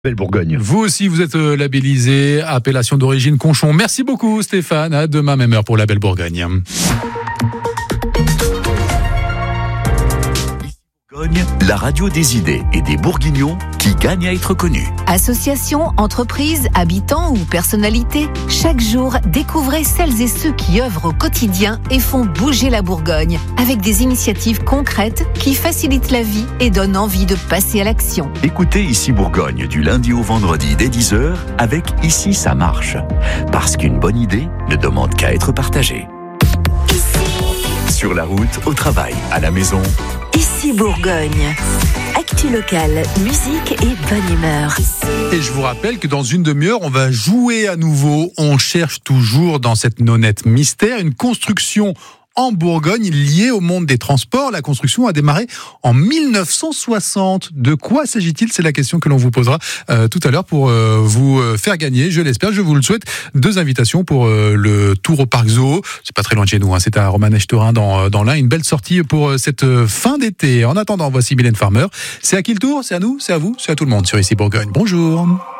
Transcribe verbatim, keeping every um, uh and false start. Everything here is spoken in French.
Belle Bourgogne. Vous aussi, vous êtes labellisé appellation d'origine Conchon. Merci beaucoup Stéphane. À demain même heure pour la Belle Bourgogne. Bourgogne, la radio des idées et des Bourguignons qui gagnent à être connus. Associations, entreprises, habitants ou personnalités, chaque jour, découvrez celles et ceux qui œuvrent au quotidien et font bouger la Bourgogne avec des initiatives concrètes qui facilitent la vie et donnent envie de passer à l'action. Écoutez Ici Bourgogne du lundi au vendredi dès dix heures avec Ici ça marche. Parce qu'une bonne idée ne demande qu'à être partagée. Sur la route, au travail, à la maison. Ici Bourgogne. Actu locale, musique et bonne humeur. Et je vous rappelle que dans une demi-heure, on va jouer à nouveau. On cherche toujours dans cette nonnette mystère une construction en Bourgogne liée au monde des transports. La construction a démarré en mille neuf cent soixante. De quoi s'agit-il ? C'est la question que l'on vous posera euh, tout à l'heure pour euh, vous faire gagner, je l'espère, je vous le souhaite, deux invitations pour euh, le tour au Parc Zoo. C'est pas très loin de chez nous, hein. C'est à Romanèche-Thorins dans, dans l'Ain. Une belle sortie pour cette fin d'été. En attendant, voici Mylène Farmer. C'est à qui le tour ? C'est à nous ? C'est à vous ? C'est à tout le monde sur Ici Bourgogne. Bonjour.